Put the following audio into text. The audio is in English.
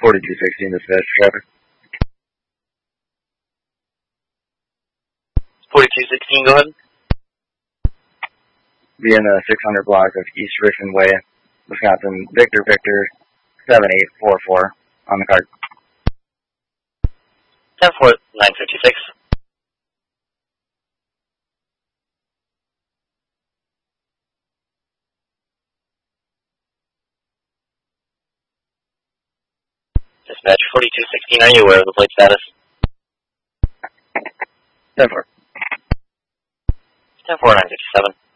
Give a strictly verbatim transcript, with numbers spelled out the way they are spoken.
forty-two sixteen, dispatch traffic. forty-two sixteen, go ahead. Be in the six hundred block of East Richmond Way, Wisconsin, Victor Victor seven eight four four on the card. ten four nine fifty-six. Dispatch forty-two sixteen, are you aware of the plate status? ten four. ten four nine fifty-seven.